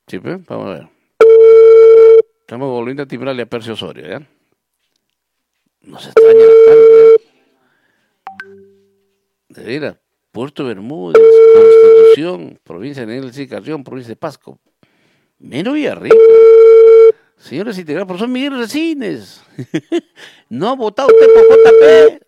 Sí, pues, vamos a ver. Estamos volviendo a timbrarle a Percio Osorio, ¿ya? Nos extraña bastante, ¿ya? De veras. Puerto Bermúdez, Constitución, provincia de Nelson Carrión, provincia de Pasco. Mero Villarrica. Señores integrados, profesor Miguel Resines. ¿No ha votado usted por JP?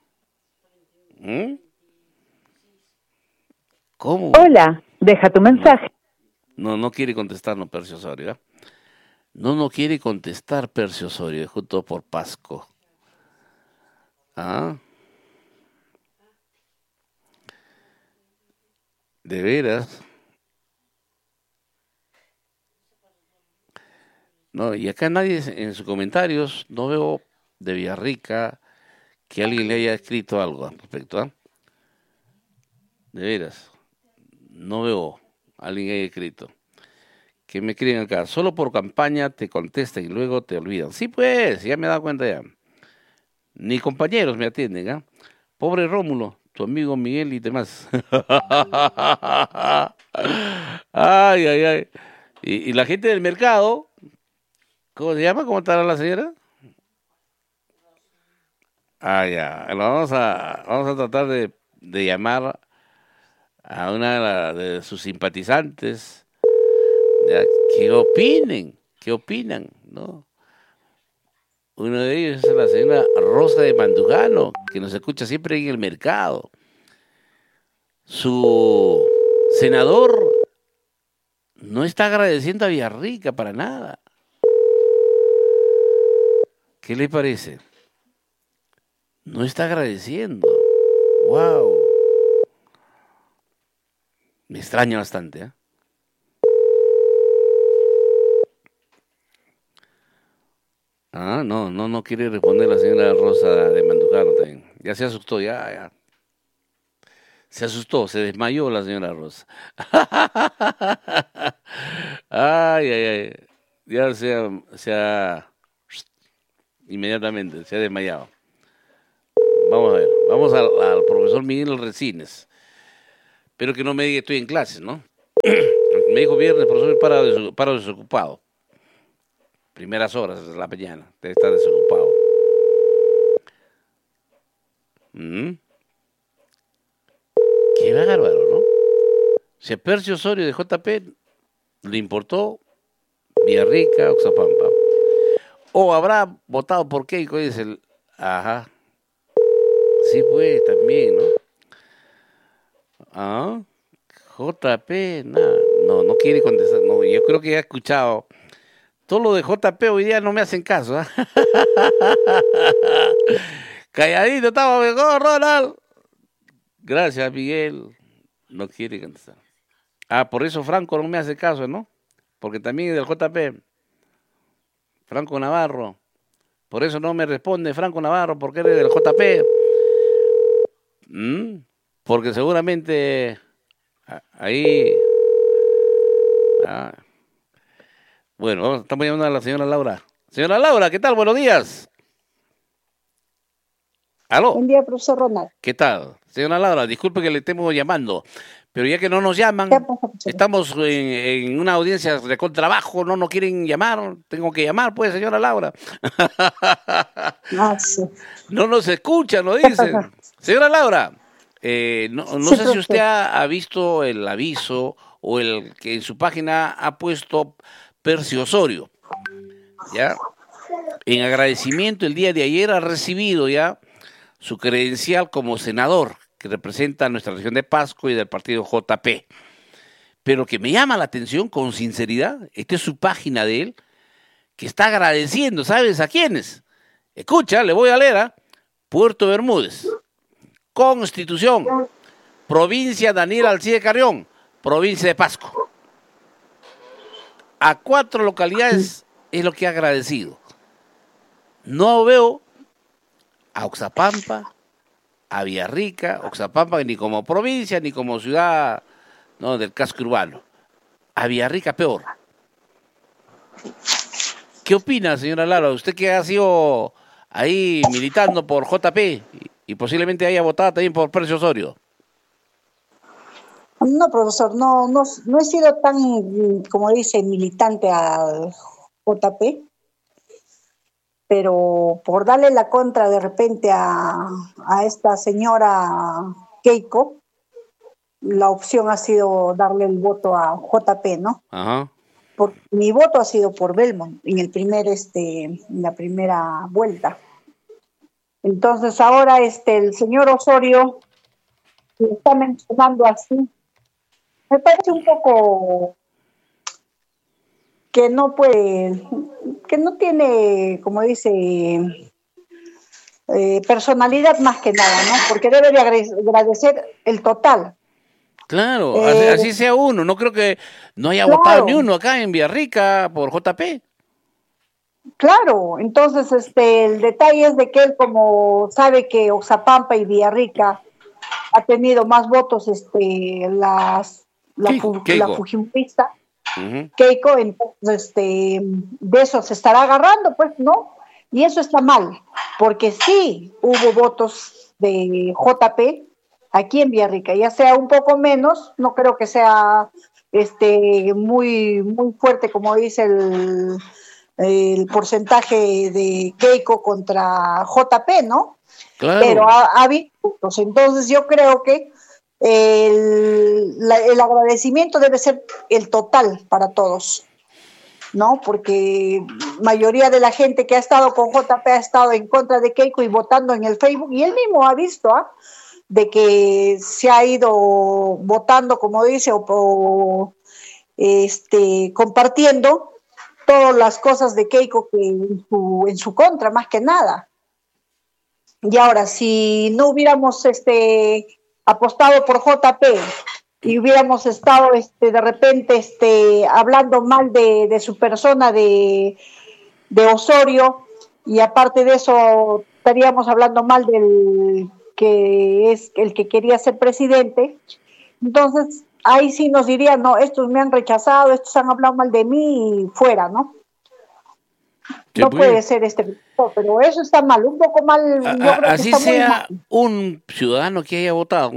¿Cómo? Hola, deja tu mensaje. No quiere contestarnos Percio Osorio, ¿eh? No quiere contestar Percio Osorio, justo por Pasco. ¿Ah? ¿De veras? No, y acá nadie en sus comentarios, no veo de Villarrica que alguien le haya escrito algo al respecto, ¿ah? De veras, no veo a alguien que haya escrito. Que me escriben acá, solo por campaña te contestan y luego te olvidan. Sí, pues, ya me he dado cuenta ya. Ni compañeros me atienden, ¿ah? Pobre Rómulo, tu amigo Miguel y demás. Ay, ay, ay. Y la gente del mercado, ¿cómo se llama? ¿Cómo estará la señora? Ah, ya. Vamos a tratar de llamar a una de sus simpatizantes, ya, qué opinan, ¿no? Uno de ellos es la señora Rosa de Mandujano, que nos escucha siempre en el mercado. Su senador no está agradeciendo a Villarrica para nada. ¿Qué le parece? No está agradeciendo. ¡Wow! Me extraña bastante, ¿eh? Ah, no quiere responder la señora Rosa de Mandujano también. Ya se asustó, ya. Se asustó, se desmayó la señora Rosa. Ay, ay, ay. Ya inmediatamente, se ha desmayado. Vamos a ver, vamos al profesor Miguel Resines. Pero que no me diga que estoy en clases, ¿no? Me dijo viernes, profesor, paro desocupado. Primeras horas de la mañana, debe estar desocupado. Qué bárbaro, ¿no? Si a Percio Osorio de JP le importó Villarrica, Oxapampa. O habrá votado por Keiko, dice el... Ajá. Sí, pues, también, ¿no? Ah, JP, nada. No quiere contestar. No, yo creo que ya he escuchado. Todo lo de JP hoy día no me hacen caso, ¿ah? Calladito estaba mejor, Ronald. Gracias, Miguel. No quiere contestar. Ah, por eso Franco no me hace caso, ¿no? Porque también es del JP. Franco Navarro. Por eso no me responde Franco Navarro, porque eres del JP. Porque seguramente ahí... Bueno, estamos llamando a la señora Laura. Señora Laura, ¿qué tal? Buenos días. ¿Aló? Buen día, profesor Ronald. ¿Qué tal? Señora Laura, disculpe que le estemos llamando, pero ya que no nos llaman, estamos en una audiencia de contrabajo, no nos quieren llamar, tengo que llamar, pues, señora Laura. Sí. No nos escuchan, lo dicen. Señora Laura, no sé si usted ha visto el aviso o el que en su página ha puesto Percio Osorio, ¿ya? En agradecimiento, el día de ayer ha recibido ya su credencial como senador que representa a nuestra región de Pasco y del partido JP. Pero que me llama la atención con sinceridad, esta es su página de él, que está agradeciendo, ¿sabes a quiénes? Escucha, le voy a leer, ¿eh? Puerto Bermúdez, Constitución, provincia Daniel Alcide Carrión, provincia de Pasco. A 4 localidades es lo que ha agradecido. No veo a Oxapampa, a Villarrica, Oxapampa ni como provincia ni como ciudad, no, del casco urbano. A Villarrica peor. ¿Qué opina, señora Lara? Usted que ha sido ahí militando por JP y posiblemente haya votado también por Percio Osorio. No, profesor, no he sido tan, como dice, militante al JP, pero por darle la contra de repente a esta señora Keiko, la opción ha sido darle el voto a JP, ¿no? Ajá. Mi voto ha sido por Belmont en en la primera vuelta. Entonces ahora el señor Osorio lo está mencionando así. Me parece un poco que no puede, que no tiene, como dice, personalidad más que nada, ¿no? Porque debe de agradecer el total. Claro, así sea uno. No creo que no haya votado ni uno acá en Villarrica por JP. Claro, entonces el detalle es de que él, como sabe que Oxapampa y Villarrica ha tenido más votos la fujimorista, Keiko, entonces de eso se estará agarrando, pues, ¿no? Y eso está mal, porque sí hubo votos de JP aquí en Villarrica, ya sea un poco menos, no creo que sea muy fuerte como dice el porcentaje de Keiko contra JP, ¿no? Claro. Pero ha habido votos, entonces yo creo que el agradecimiento debe ser el total para todos, ¿no? Porque mayoría de la gente que ha estado con JP ha estado en contra de Keiko y votando en el Facebook, y él mismo ha visto, de que se ha ido votando, como dice, o compartiendo todas las cosas de Keiko que en su contra, más que nada. Y ahora, si no hubiéramos apostado por JP y hubiéramos estado de repente hablando mal de su persona, de Osorio, y aparte de eso estaríamos hablando mal del que es el que quería ser presidente, entonces ahí sí nos dirían, no, estos me han rechazado, estos han hablado mal de mí y fuera, ¿no? Sí, no puede ser pero eso está mal, un poco mal. Yo creo así que está sea muy mal. Un ciudadano que haya votado,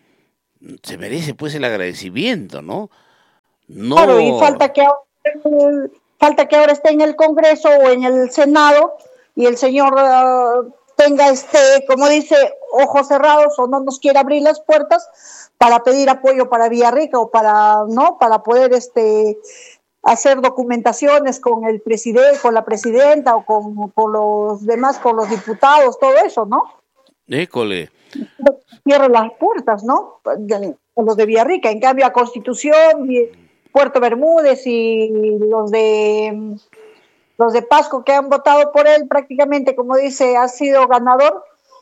se merece pues el agradecimiento, ¿no? Claro, y falta que ahora esté en el Congreso o en el Senado y el señor tenga como dice, ojos cerrados o no nos quiere abrir las puertas para pedir apoyo para Villarrica o para poder hacer documentaciones con el presidente, con la presidenta o con los demás, con los diputados, todo eso, ¿no? École. Cierra las puertas, ¿no? Los de Villarrica, en cambio a Constitución, Puerto Bermúdez y los de Pasco que han votado por él, prácticamente, como dice, ha sido ganador,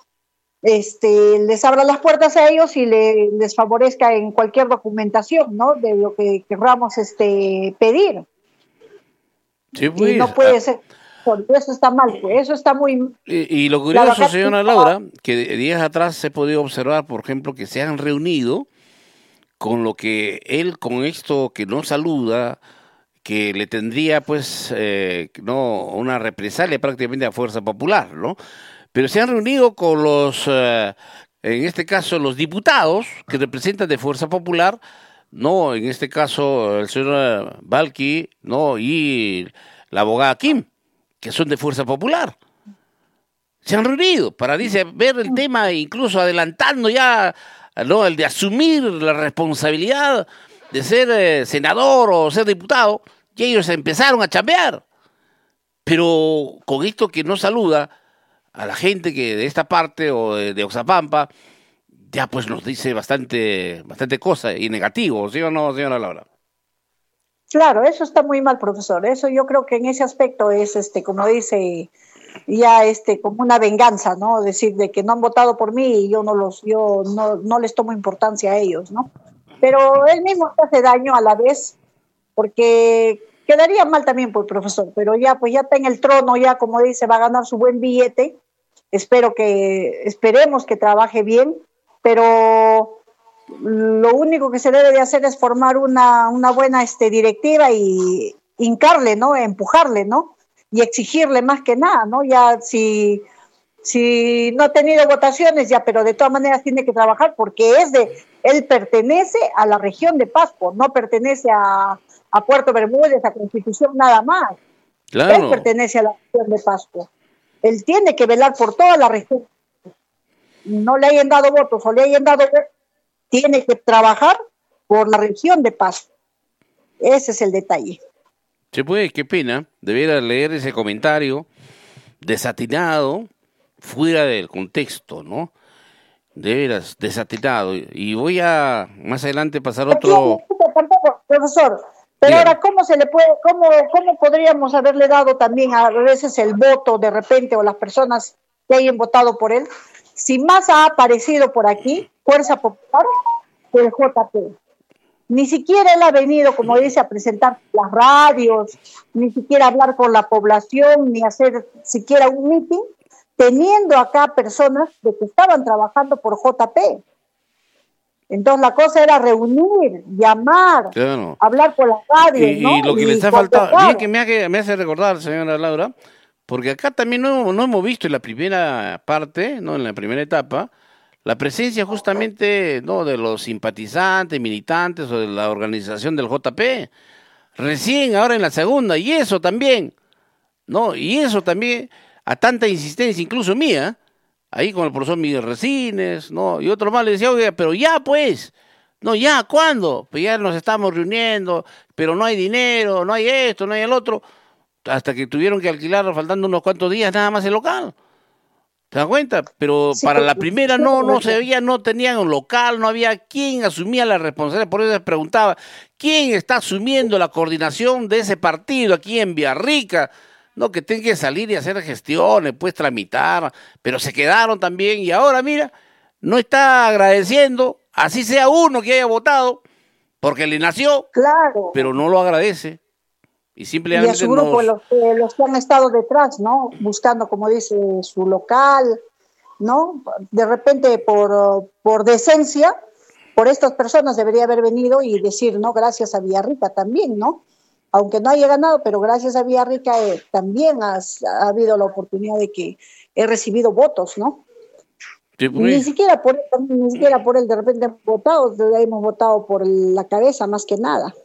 les abra las puertas a ellos y les favorezca en cualquier documentación, ¿no? De lo que querramos pedir. Sí, pues. Y no puede ser. Eso está mal, pues, eso está muy... Y lo curioso, señora Laura, que días atrás se ha podido observar, por ejemplo, que se han reunido con lo que él, con esto que no saluda, que le tendría, pues, no una represalia prácticamente a Fuerza Popular, ¿no? Pero se han reunido con los, en este caso, los diputados que representan de Fuerza Popular, no, en este caso, el señor Balqui, no, y la abogada Kim, que son de Fuerza Popular. Se han reunido para, dice, ver el tema, incluso adelantando ya, ¿no?, el de asumir la responsabilidad de ser senador o ser diputado, y ellos empezaron a chambear. Pero con esto que no saluda a la gente que de esta parte o de Oxapampa, ya pues nos dice bastante cosa y negativo, ¿sí o no, señora Laura? Claro, eso está muy mal, profesor. Eso yo creo que en ese aspecto es, como dice, ya como una venganza, ¿no? Decir de que no han votado por mí y yo no les tomo importancia a ellos, ¿no? Pero él mismo hace daño a la vez, porque quedaría mal también por el profesor, pero ya pues ya está en el trono, ya como dice, va a ganar su buen billete. Esperemos que trabaje bien, pero lo único que se debe de hacer es formar una buena directiva y hincarle, ¿no? Empujarle, ¿no? Y exigirle más que nada, ¿no? Ya si Si no ha tenido votaciones ya, pero de todas maneras tiene que trabajar porque él pertenece a la región de Pasco, no pertenece a Puerto Bermúdez, a Constitución, nada más. Claro. Él pertenece a la región de Pasco. Él tiene que velar por toda la región. No le hayan dado votos o le hayan dado votos, tiene que trabajar por la región de Pasco. Ese es el detalle. Sí, pues, qué pena. Debiera leer ese comentario desatinado, fuera del contexto, ¿no? De veras, desatinado. Y voy a más adelante pasar otro... Tampoco, profesor. Pero Dígame. ahora, ¿cómo se le puede, cómo podríamos haberle dado también a veces el voto de repente o las personas que hayan votado por él? Si más ha aparecido por aquí, Fuerza Popular, que el JP. Ni siquiera él ha venido, como dice, a presentar las radios, ni siquiera hablar con la población, ni hacer siquiera un meeting, teniendo acá personas de que estaban trabajando por JP. Entonces la cosa era reunir, llamar, Claro. hablar por las radios, ¿no? Y lo que les ha faltado, bien que me hace recordar, señora Laura, porque acá también no hemos visto en la primera parte, no en la primera etapa, la presencia justamente no de los simpatizantes, militantes o de la organización del JP. Recién ahora en la segunda, y eso también, ¿no? Y eso también, a tanta insistencia, incluso mía, ahí con el profesor Miguel Resines, ¿no? Y otro más le decía, oye, pero ya pues, no, ya, ¿cuándo? Pues ya nos estamos reuniendo, pero no hay dinero, no hay esto, no hay el otro, hasta que tuvieron que alquilar, faltando unos cuantos días nada más el local. ¿Te das cuenta? Pero Sí, para la primera sí, no se veía, no tenían un local, no había quien asumía la responsabilidad. Por eso les preguntaba, ¿quién está asumiendo la coordinación de ese partido aquí en Villarrica? No, que tengan que salir y hacer gestiones, pues tramitar, pero se quedaron también y ahora, mira, no está agradeciendo, así sea uno que haya votado, porque le nació, claro. pero no lo agradece. Y Y simplemente a su grupo, los que han estado detrás, ¿no? Buscando, como dice, su local, ¿no? De repente, por decencia, por estas personas debería haber venido y decir, ¿no? Gracias a Villarrica también, ¿no? Aunque no haya ganado, pero gracias a Villarrica también ha habido la oportunidad de que he recibido votos, ¿no? Sí, Ni pues. siquiera por él, de repente hemos votado por la cabeza más que nada.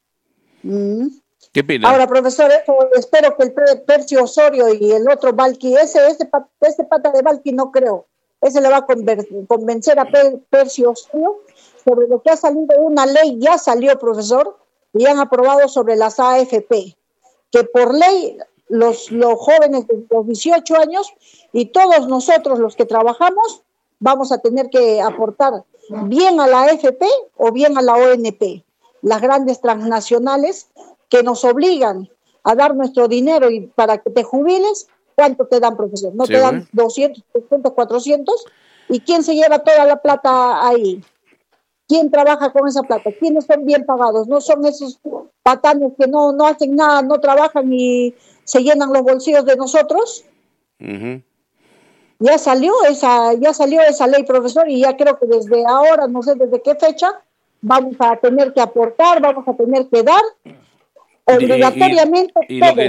Mm. Qué pena. Ahora, profesor, espero que el Percio Osorio y el otro Valky, ese pata de Valky no creo, ese le va a convencer a Percio Osorio sobre lo que ha salido una ley, ya salió, profesor, y han aprobado sobre las AFP, que por ley los jóvenes de los 18 años y todos nosotros los que trabajamos vamos a tener que aportar bien a la AFP o bien a la ONP, las grandes transnacionales que nos obligan a dar nuestro dinero y para que te jubiles, ¿cuánto te dan, profesor? ¿No Sí, te dan 200, 300, 400? ¿Y quién se lleva toda la plata ahí? ¿Quién trabaja con esa plata? ¿Quiénes son bien pagados? No son esos patanes que no hacen nada, no trabajan y se llenan los bolsillos de nosotros. Uh-huh. Ya salió esa ley, profesor, y ya creo que desde ahora, no sé desde qué fecha, vamos a tener que aportar, vamos a tener que dar obligatoriamente y todos,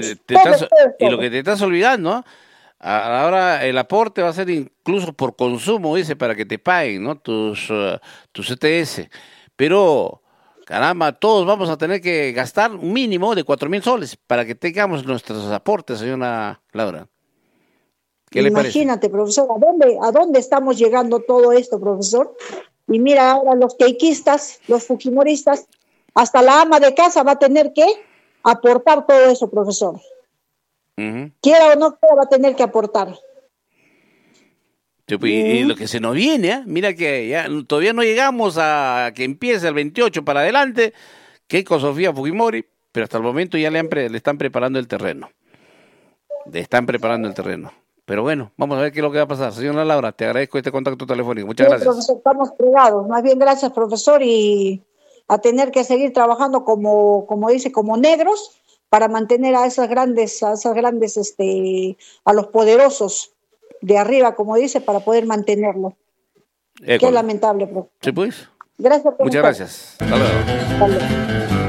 lo que te estás olvidando, ahora el aporte va a ser incluso por consumo, dice, para que te paguen, ¿no? tus ETS. Pero, caramba, todos vamos a tener que gastar un mínimo de 4.000 soles para que tengamos nuestros aportes, señora Laura. ¿Qué le parece? Imagínate, profesor, ¿a dónde estamos llegando todo esto, profesor? Y mira, ahora los keikistas, los fujimoristas, hasta la ama de casa va a tener que aportar todo eso, profesor. Uh-huh. Quiera o no quiera, va a tener que aportar. Y lo que se nos viene, mira que ya todavía no llegamos a que empiece el 28 para adelante, Keiko Sofía Fujimori, pero hasta el momento ya le están preparando el terreno. Pero bueno, vamos a ver qué es lo que va a pasar. Señora Laura, te agradezco este contacto telefónico. Muchas gracias. Profesor, estamos fregados. Más bien, gracias, profesor, y a tener que seguir trabajando como dice, como negros, para mantener a esas grandes, a los poderosos de arriba, como dice, para poder mantenerlo. Qué lamentable, profesor. Sí, pues. Gracias, profesor. Muchas gracias. Hasta luego. Hasta luego.